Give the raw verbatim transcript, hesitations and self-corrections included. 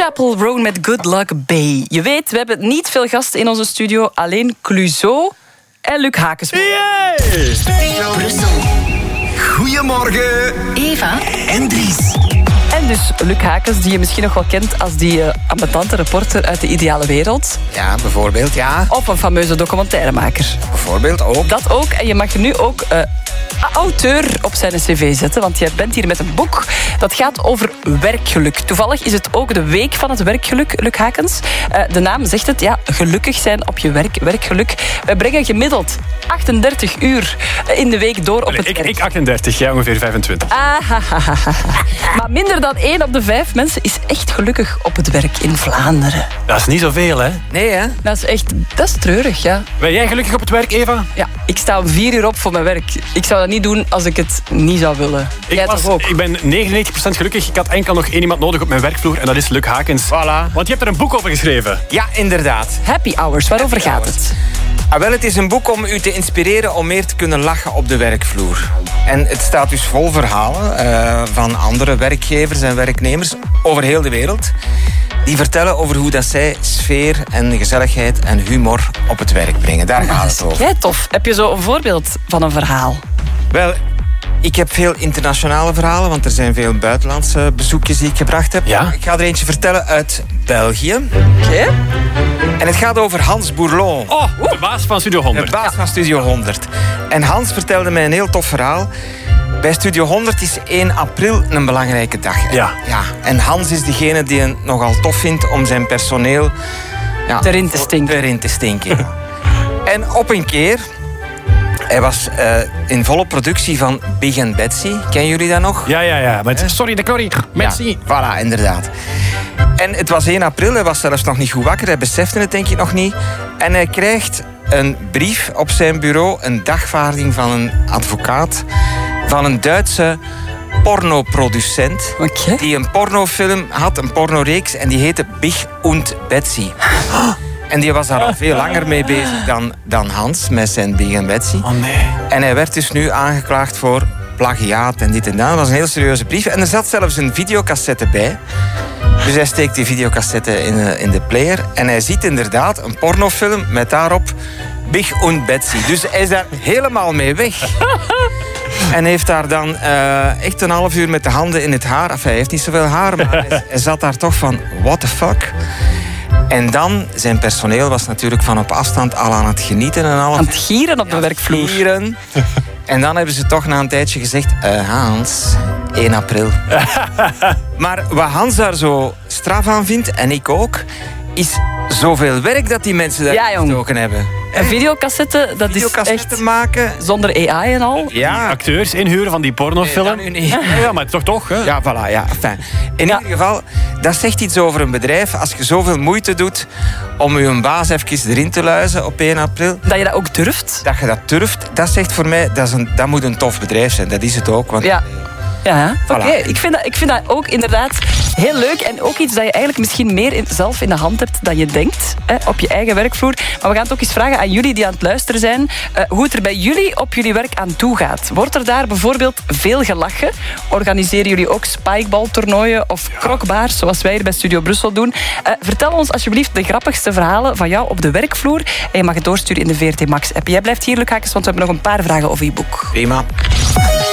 Apple Roan met Good Luck Bay. Je weet, we hebben niet veel gasten in onze studio. Alleen Clouseau en Luc Hakens. Yay! Brussel. Goedemorgen. Eva. En Dries. En dus Luc Hakens, die je misschien nog wel kent als die uh, ambetante reporter uit de ideale wereld. Ja, bijvoorbeeld, ja. Of een fameuze documentairemaker. Bijvoorbeeld ook. Dat ook. En je mag nu ook uh, auteur op zijn cv zetten. Want jij bent hier met een boek dat gaat over werkgeluk. Toevallig is het ook de week van het werkgeluk, Luc Hakens. Uh, de naam zegt het, ja, gelukkig zijn op je werk, werkgeluk. We brengen gemiddeld achtendertig uur in de week door op Allee, het ik, werk. ik achtendertig, jij ongeveer vijfentwintig. Ah, maar minder dan één op de vijf mensen is echt gelukkig op het werk in Vlaanderen. Dat is niet zoveel, hè? Nee, hè? Dat is echt, dat is treurig, ja. Ben jij gelukkig op het werk, Eva? Ja, ik sta om vier uur op voor mijn werk. Ik zou dat niet doen als ik het niet zou willen. Ik, Jij was, toch ook? ik ben negenennegentig procent gelukkig. Ik had enkel nog één iemand nodig op mijn werkvloer en dat is Luc Hakens. Voilà. Want je hebt er een boek over geschreven. Ja, inderdaad. Happy Hours, waarover Happy gaat Hours. het? Ah, wel, het is een boek om u te inspireren om meer te kunnen lachen op de werkvloer. En het staat dus vol verhalen uh, van andere werkgevers en werknemers over heel de wereld. Die vertellen over hoe dat zij sfeer en gezelligheid en humor op het werk brengen. Daar gaat het over. Jij tof. Heb je zo een voorbeeld van een verhaal? Wel, ik heb veel internationale verhalen, want er zijn veel buitenlandse bezoekjes die ik gebracht heb. Ja? Ik ga er eentje vertellen uit België. Oké. Okay. En het gaat over Hans Bourlon. Oh, de baas van Studio honderd. De baas van Studio honderd. En Hans vertelde mij een heel tof verhaal. Bij Studio honderd is één april een belangrijke dag. Ja. ja. En Hans is degene die het nogal tof vindt om zijn personeel... Ja, erin te stinken. Erin te stinken. En op een keer... Hij was uh, in volle productie van Big and Betsy. Kennen jullie dat nog? Ja, ja, ja. Met sorry, de Corrie. Merci. Ja, voilà, inderdaad. En het was één april, hij was zelfs nog niet goed wakker. Hij besefte het denk ik nog niet. En hij krijgt een brief op zijn bureau, een dagvaarding van een advocaat, van een Duitse pornoproducent. Okay. Die een pornofilm had, een pornoreeks, en die heette Big und Betsy. En die was daar al veel langer mee bezig dan, dan Hans, met zijn Big and Betsy. Oh nee. En hij werd dus nu aangeklaagd voor plagiaat en dit en dat. Dat was een heel serieuze brief. En er zat zelfs een videocassette bij. Dus hij steekt die videocassette in de, in de player. En hij ziet inderdaad een pornofilm met daarop Big und Betsy. Dus hij is daar helemaal mee weg. En heeft daar dan uh, echt een half uur met de handen in het haar. Enfin, hij heeft niet zoveel haar, maar hij, hij zat daar toch van, what the fuck? En dan, zijn personeel was natuurlijk van op afstand al aan het genieten. En al aan het gieren op de werkvloer. Gieren. En dan hebben ze toch na een tijdje gezegd... Uh, Hans, één april. Maar wat Hans daar zo straf aan vindt, en ik ook... is zoveel werk dat die mensen daar ja, gestoken hebben. Een videocassette, dat is echt... maken. Zonder A I en al. Ja. Acteurs inhuren van die pornofilm. Nee, niet. Ja, ja, maar toch toch, hè? Ja, voilà, ja. Enfin, in ja. ieder geval, dat zegt iets over een bedrijf. Als je zoveel moeite doet om je baas even erin te luizen op één april... Dat je dat ook durft. Dat je dat durft, dat zegt voor mij... Dat, is een, dat moet een tof bedrijf zijn. Dat is het ook. Want ja. Ja, voilà. oké. Okay. Ik, vind dat, ik vind dat ook inderdaad heel leuk. En ook iets dat je eigenlijk misschien meer in, zelf in de hand hebt dan je denkt. Hè, op je eigen werkvloer. Maar we gaan het ook eens vragen aan jullie die aan het luisteren zijn. Uh, hoe het er bij jullie op jullie werk aan toe gaat. Wordt er daar bijvoorbeeld veel gelachen? Organiseren jullie ook spikebaltoernooien of krokbaars, zoals wij hier bij Studio Brussel doen? Uh, vertel ons alsjeblieft de grappigste verhalen van jou op de werkvloer. En je mag het doorsturen in de V R T Max app. Jij blijft hier, Luc Hakens, want we hebben nog een paar vragen over je boek. Prima.